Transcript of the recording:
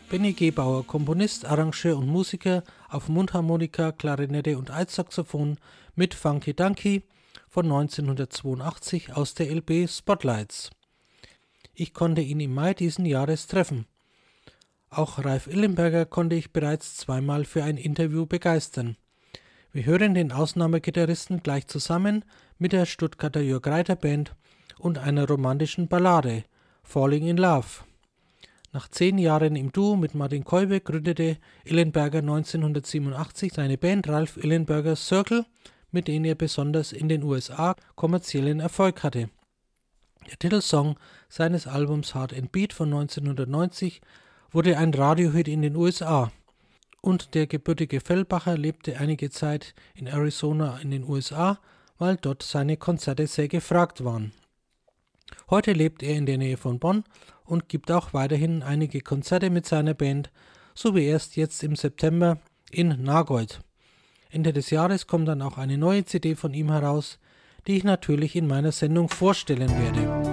Benny Gebauer, Komponist, Arrangeur und Musiker auf Mundharmonika, Klarinette und Altsaxophon mit Funky Dunky von 1982 aus der LP Spotlights. Ich konnte ihn im Mai diesen Jahres treffen. Auch Ralf Illenberger konnte ich bereits zweimal für ein Interview begeistern. Wir hören den Ausnahmegitarristen gleich zusammen mit der Stuttgarter Jörg Reiter Band und einer romantischen Ballade, Falling in Love. Nach 10 Jahren im Duo mit Martin Kolbe gründete Illenberger 1987 seine Band Ralf Illenberger Circle, mit denen er besonders in den USA kommerziellen Erfolg hatte. Der Titelsong seines Albums Hard and Beat von 1990 wurde ein Radiohit in den USA. Und der gebürtige Fellbacher lebte einige Zeit in Arizona in den USA, weil dort seine Konzerte sehr gefragt waren. Heute lebt er in der Nähe von Bonn und gibt auch weiterhin einige Konzerte mit seiner Band, so wie erst jetzt im September in Nagold. Ende des Jahres kommt dann auch eine neue CD von ihm heraus, die ich natürlich in meiner Sendung vorstellen werde.